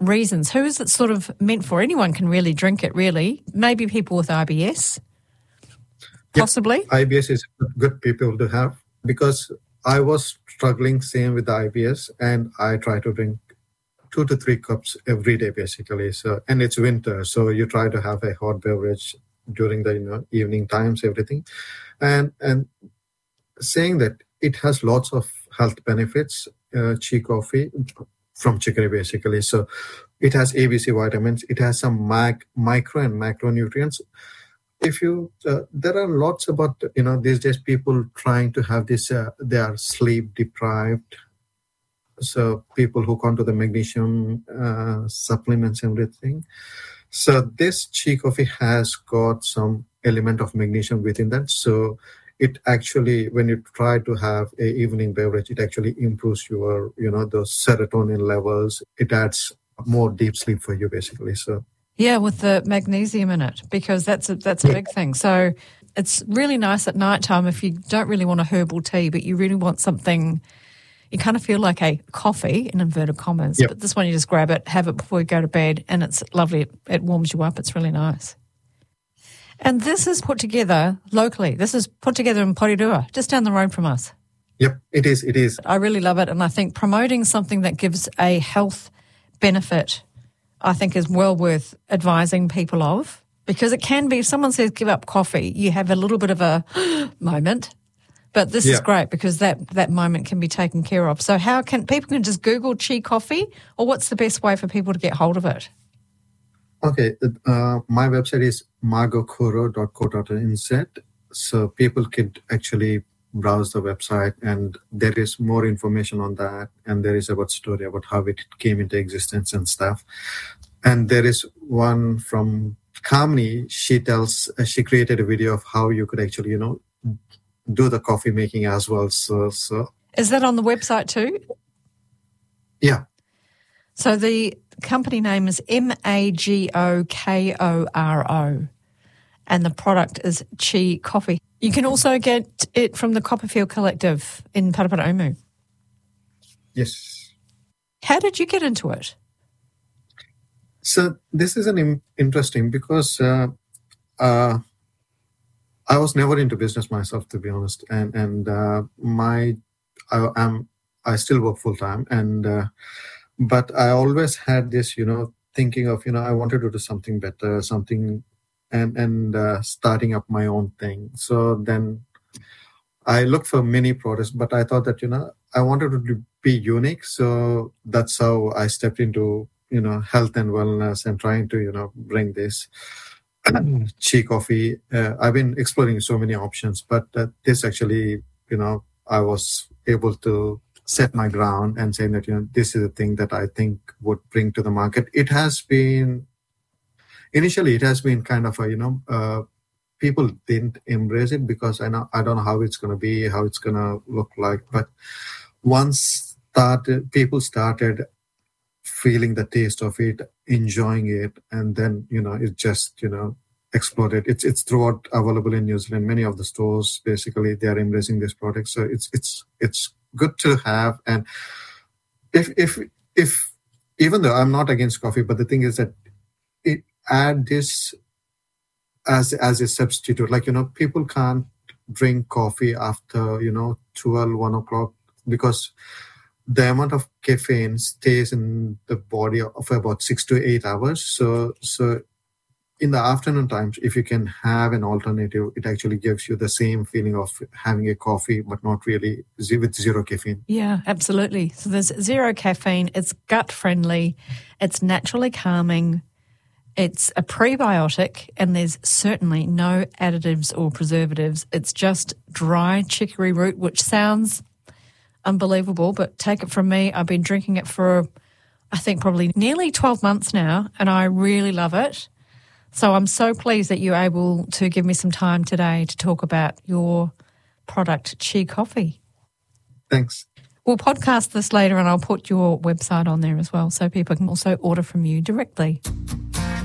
reasons? Who is it sort of meant for? Anyone can really drink it, really. Maybe people with IBS, possibly. Yep. IBS is good people to have because I was struggling same with the IBS and I try to drink 2 to 3 cups every day basically. So, and it's winter, so you try to have a hot beverage during the evening times, everything, and saying that it has lots of health benefits. Chi coffee from chicory basically. So it has ABC vitamins. It has some micro and macronutrients. If you there are lots about these days people trying to have this. They are sleep deprived. So people who come to the magnesium supplements and everything. So this Chi coffee has got some element of magnesium within that. So it actually, when you try to have a evening beverage, it actually improves your, those serotonin levels. It adds more deep sleep for you, basically. So yeah, with the magnesium in it, because that's a big thing. So it's really nice at nighttime if you don't really want a herbal tea, but you really want something. You kind of feel like a coffee, in inverted commas, but this one you just grab it, have it before you go to bed, and it's lovely. It warms you up. It's really nice. And this is put together locally. This is put together in Porirua, just down the road from us. Yep, it is. It is. I really love it, and I think promoting something that gives a health benefit, I think, is well worth advising people of, because it can be, if someone says give up coffee, you have a little bit of a moment. But this is great because that moment can be taken care of. So how can people just Google Chi coffee, or what's the best way for people to get hold of it? Okay, my website is margokoro.co.nz. So people could actually browse the website, and there is more information on that, and there is about story about how it came into existence and stuff. And there is one from Kamini. She created a video of how you could actually do the coffee making as well. So is that on the website too? Yeah. So the company name is MAGOKORO, and the product is Chi Coffee. You can also get it from the Copperfield Collective in Paraparaumu. Yes. How did you get into it? So this is interesting because I was never into business myself, to be honest, and I still work full time, but I always had this, thinking of, I wanted to do something better, something, and starting up my own thing. So then I looked for many products, but I thought that, I wanted to be unique. So that's how I stepped into, health and wellness and trying to, bring this Chi coffee. I've been exploring so many options, but this actually, I was able to set my ground and say that, this is the thing that I think would bring to the market. Initially it has been kind of a, people didn't embrace it because I don't know how it's going to be, how it's going to look like. But once people started feeling the taste of it, enjoying it, and then it just exploded. It's throughout available in New Zealand. Many of the stores basically they are embracing this product, so it's good to have. And if even though I'm not against coffee, but the thing is that it add this as a substitute. Like people can't drink coffee after 12, 1 o'clock because the amount of caffeine stays in the body for about 6 to 8 hours. So in the afternoon times, if you can have an alternative, it actually gives you the same feeling of having a coffee, but not really with zero caffeine. Yeah, absolutely. So there's zero caffeine. It's gut friendly. It's naturally calming. It's a prebiotic, and there's certainly no additives or preservatives. It's just dry chicory root, which sounds unbelievable, but take it from me, I've been drinking it for, I think, probably nearly 12 months now, and I really love it. So I'm so pleased that you're able to give me some time today to talk about your product, Chi Coffee. Thanks. We'll podcast this later, and I'll put your website on there as well so people can also order from you directly.